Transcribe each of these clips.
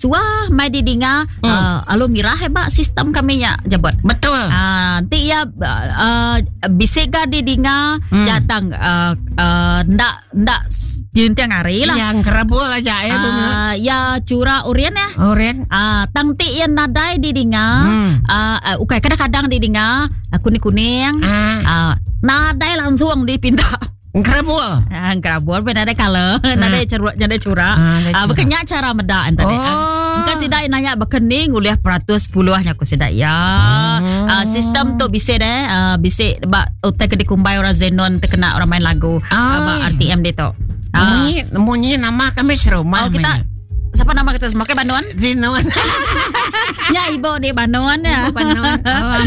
suah mai didinga alo mirah ba sistem kami nya jabot. Betul. Nanti ya bisega didinga jatang ndak tiang hari lah. Yang kerabul aja Ya cura urian ya. Urian. Tang ti yang nadai didinga. Ukai kadang-kadang didinga kuning-kuning. Nadai langsung dipinta. Kerabul. Kerabul benar ada kala, nada curah. Bekenya cara meda ente deh. Engkau sidai nanya bekening uliah peratus puluhnya aku sidai ya. Sistem tu bisa deh, bisa ba utai ke dikumbai orang Zenon terkena orang main lagu RTM dia tu. Munyi nama kami serumah. Kita siapa nama kita semua ke Banuan? Zenon. Ya ibu di Banuan ya. Banuan.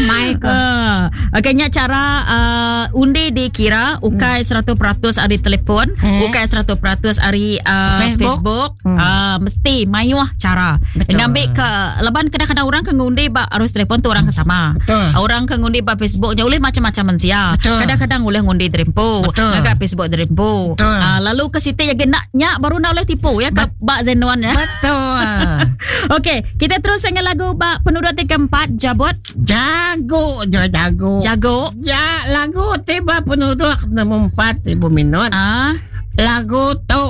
Okeynya cara undi dikira ukai 100% hari telefon, ukai 100% hari Facebook. Mesti mayuah cara. Ngambil ke leban kadang-kadang orang ke ngundi ba arus telefon tu orang kesama. Orang ke ngundi ba Facebooknya boleh macam-macam mensia. Kadang-kadang boleh ngundi drempo, agak Facebook drempo. Lalu ke situ ya genaknya baru nak boleh tipu ya ke ba Zenon ya. Betul. Okey, kita terus dengan lagu ba penuduh 34 jabot. Jago. Ya, lagu tiba penuduh 64 Ibu Minot. Lagu tu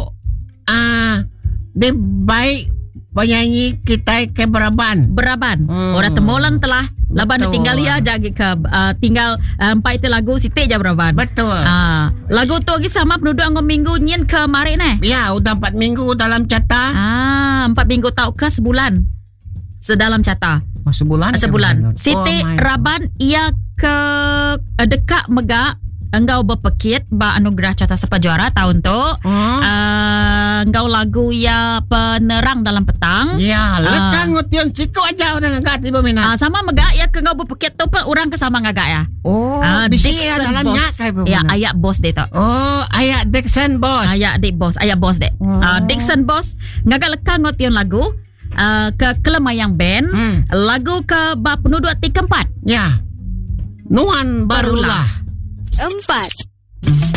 dia baik penyanyi kita ke Beraban. Orang temolan telah laban tinggal ya jagi ke tinggal empat itu lagu Siti je Beraban. Betul. Lagu tu lagi sama penuduh anggo minggu nyen ke mari ni. Ya, udah 4 minggu dalam cata. 4 minggu tau ke sebulan. Sedalam cata. Sebulan. Siti Raban ia ke dekat Megak engkau berpekit ba anugerah cata sepa juara tahun tu. Engkau lagu ya penerang dalam petang. Ya, lekang ngution siku aja orang ngagak Ibu Minat. Sama Megak ya ke engkau berpekit tu pun orang ke sama ngagak ya. Bisi dalamnya kayak Ibu Minat. Ya, ayak bos dia tu. Ayak Dixon Boss. Ayak bos dek. Dixon Boss ngagak lekang ngution lagu. Ke Kelemayang Band lagu ke bab penuduh 34. Ya. Nuan Barulah 4